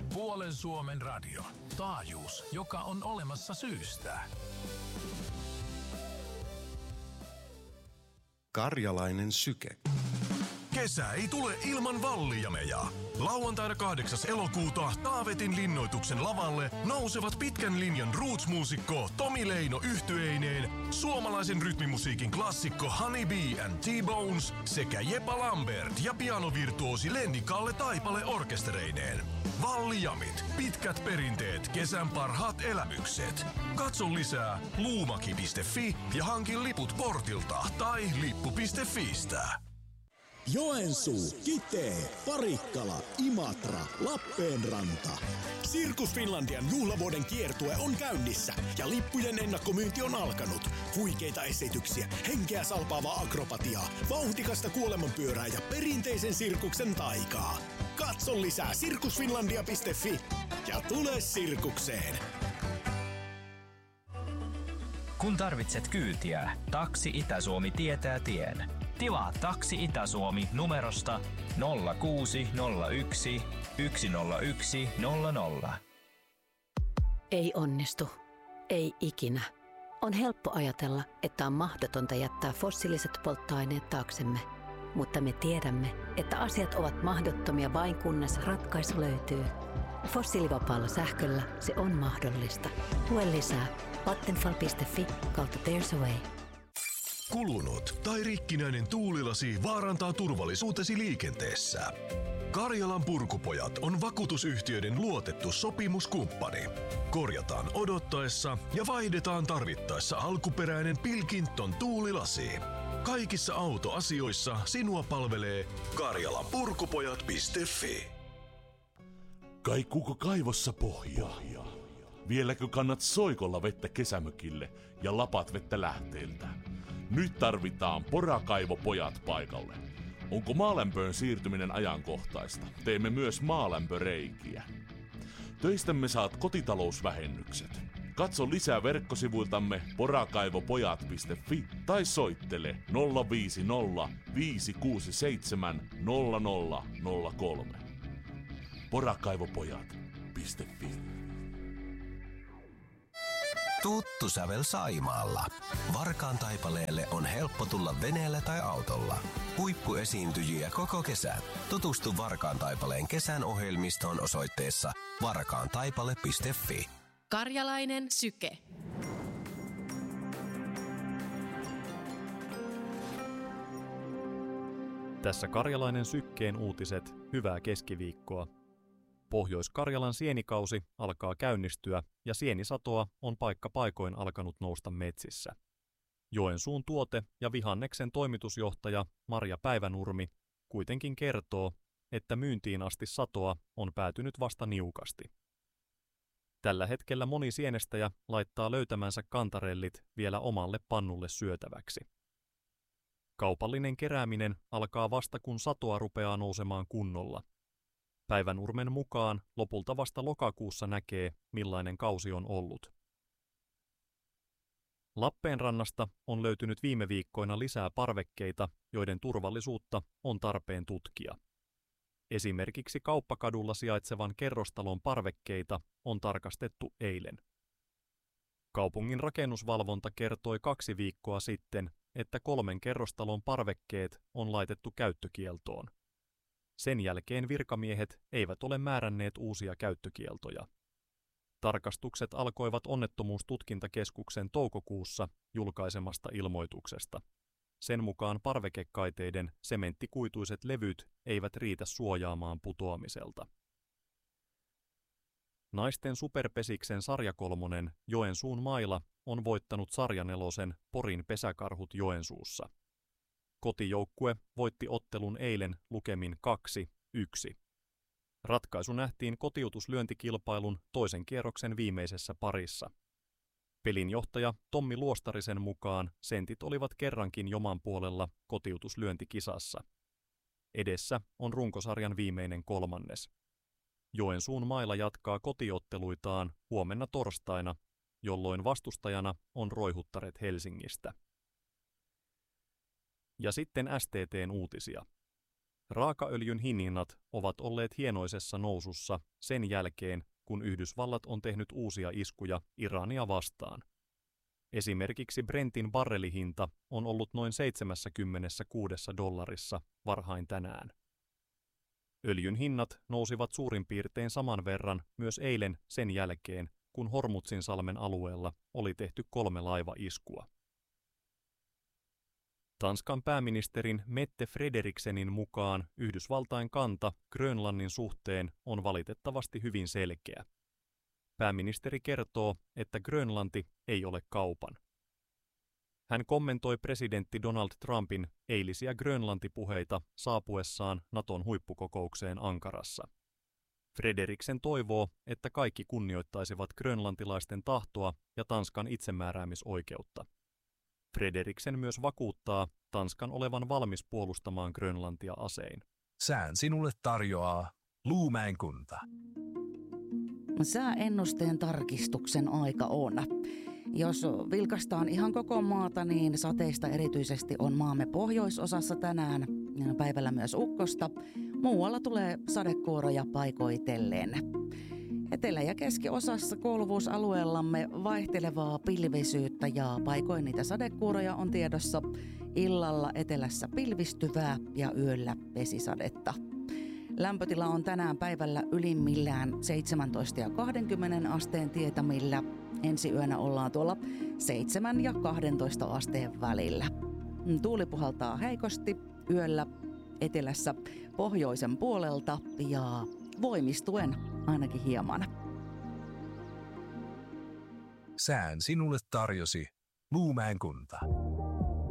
Puolen Suomen radio. Taajuus, joka on olemassa syystä. Karjalainen syke. Kesä ei tule ilman Vallijameja. Lauantaina 8. elokuuta Taavetin linnoituksen lavalle nousevat pitkän linjan roots-muusikko Tomi Leino yhtyeineen, suomalaisen rytmimusiikin klassikko Honey Bee and T-Bones sekä Jepa Lambert ja pianovirtuosi Lenni Kalle Taipale orkestereineen. Vallijamit, pitkät perinteet, kesän parhaat elämykset. Katso lisää luumaki.fi ja hankin liput portilta tai lippu.fiistä. Joensuu, Kitee, Parikkala, Imatra, Lappeenranta. Sirkus Finlandian juhlavuoden kiertue on käynnissä ja lippujen ennakkomyynti on alkanut. Huikeita esityksiä, henkeä salpaavaa akrobatiaa, vauhdikasta kuolemanpyörää ja perinteisen sirkuksen taikaa. Katso lisää sirkusfinlandia.fi ja tule sirkukseen. Kun tarvitset kyytiä, Taksi Itä-Suomi tietää tien. Tilaa Taksi Itä-Suomi numerosta 0601 101 00. Ei onnistu. Ei ikinä. On helppo ajatella, että on mahdotonta jättää fossiiliset polttoaineet taaksemme. Mutta me tiedämme, että asiat ovat mahdottomia vain kunnes ratkaisu löytyy. Fossiilivapaalla sähköllä se on mahdollista. Lue lisää vattenfall.fi/there's a way. Kulunut tai rikkinäinen tuulilasi vaarantaa turvallisuutesi liikenteessä. Karjalan Purkupojat on vakuutusyhtiöiden luotettu sopimuskumppani. Korjataan odottaessa ja vaihdetaan tarvittaessa alkuperäinen Pilkington tuulilasi. Kaikissa autoasioissa sinua palvelee karjalanpurkupojat.fi. Kaikuuko kaivossa pohjaa? Vieläkö kannat soikolla vettä kesämökille ja lapat vettä lähteeltä? Nyt tarvitaan Porakaivopojat paikalle. Onko maalämpöön siirtyminen ajankohtaista? Teemme myös maalämpöreikiä. Töistämme saat kotitalousvähennykset. Katso lisää verkkosivuiltamme porakaivopojat.fi tai soittele 050 567 0003. Porakaivopojat.fi. Tuttu sävel Saimaalla. Varkaan Taipaleelle on helppo tulla veneellä tai autolla. Huippuesiintyjiä koko kesän. Tutustu Varkaan Taipaleen kesän ohjelmistoon osoitteessa varkaantaipale.fi. Karjalainen syke. Tässä Karjalainen sykkeen uutiset. Hyvää keskiviikkoa. Pohjois-Karjalan sienikausi alkaa käynnistyä ja sienisatoa on paikka paikoin alkanut nousta metsissä. Joensuun tuote- ja vihanneksen toimitusjohtaja Marja Päivänurmi kuitenkin kertoo, että myyntiin asti satoa on päätynyt vasta niukasti. Tällä hetkellä moni sienestäjä laittaa löytämänsä kantarellit vielä omalle pannulle syötäväksi. Kaupallinen kerääminen alkaa vasta kun satoa rupeaa nousemaan kunnolla. Päivänurmen mukaan lopulta vasta lokakuussa näkee, millainen kausi on ollut. Lappeenrannasta on löytynyt viime viikkoina lisää parvekkeita, joiden turvallisuutta on tarpeen tutkia. Esimerkiksi Kauppakadulla sijaitsevan kerrostalon parvekkeita on tarkastettu eilen. Kaupungin rakennusvalvonta kertoi 2 viikkoa sitten, että 3 kerrostalon parvekkeet on laitettu käyttökieltoon. Sen jälkeen virkamiehet eivät ole määränneet uusia käyttökieltoja. Tarkastukset alkoivat Onnettomuustutkintakeskuksen toukokuussa julkaisemasta ilmoituksesta. Sen mukaan parvekekaiteiden sementtikuituiset levyt eivät riitä suojaamaan putoamiselta. Naisten superpesiksen sarjakolmonen Joensuun Maila on voittanut sarjanelosen Porin Pesäkarhut Joensuussa. Kotijoukkue voitti ottelun eilen lukemin 2-1. Ratkaisu nähtiin kotiutuslyöntikilpailun toisen kierroksen viimeisessä parissa. Pelinjohtaja Tommi Luostarisen mukaan sentit olivat kerrankin joman puolella kotiutuslyöntikisassa. Edessä on runkosarjan viimeinen 3. Joensuun Maila jatkaa kotiotteluitaan huomenna torstaina, jolloin vastustajana on Roihuttaret Helsingistä. Ja sitten STT:n uutisia. Raakaöljyn hinnat ovat olleet hienoisessa nousussa sen jälkeen, kun Yhdysvallat on tehnyt uusia iskuja Irania vastaan. Esimerkiksi Brentin barrelihinta on ollut noin $76 varhain tänään. Öljyn hinnat nousivat suurin piirtein saman verran myös eilen sen jälkeen, kun Hormuzin-salmen alueella oli tehty 3 laivaiskua. Tanskan pääministerin Mette Frederiksenin mukaan Yhdysvaltain kanta Grönlannin suhteen on valitettavasti hyvin selkeä. Pääministeri kertoo, että Grönlanti ei ole kaupan. Hän kommentoi presidentti Donald Trumpin eilisiä Grönlanti-puheita saapuessaan Naton huippukokoukseen Ankarassa. Frederiksen toivoo, että kaikki kunnioittaisivat grönlantilaisten tahtoa ja Tanskan itsemääräämisoikeutta. Frederiksen myös vakuuttaa Tanskan olevan valmis puolustamaan Grönlantia asein. Sään sinulle tarjoaa Luumäen kunta. Sääennusteen tarkistuksen aika on. Jos vilkastaan ihan koko maata, niin sateista erityisesti on maamme pohjoisosassa tänään, päivällä myös ukkosta. Muualla tulee sadekuuroja paikoitellen. Etelä- ja keskiosassa kuuluvuusalueellamme vaihtelevaa pilvisyyttä ja paikoin niitä sadekuuroja on tiedossa. Illalla etelässä pilvistyvää ja yöllä vesisadetta. Lämpötila on tänään päivällä ylimmillään 17 ja 20 asteen tietämillä. Ensi yönä ollaan tuolla 7 ja 12 asteen välillä. Tuuli puhaltaa heikosti yöllä etelässä pohjoisen puolelta ja voimistuen ainakin hieman. Sään sinulle tarjosi Luumäen kunta.